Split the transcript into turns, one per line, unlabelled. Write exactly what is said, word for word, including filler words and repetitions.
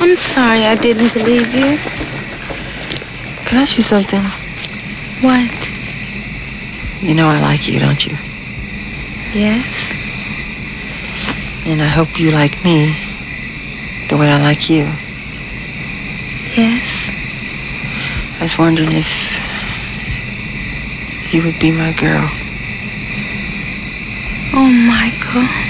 I'm sorry I didn't believe you.
Can I ask you something?
What?
You know I like you, don't you?
Yes?
And I hope you like me the way I like you.
Yes?
I was wondering if you would be my girl.
Oh, Michael.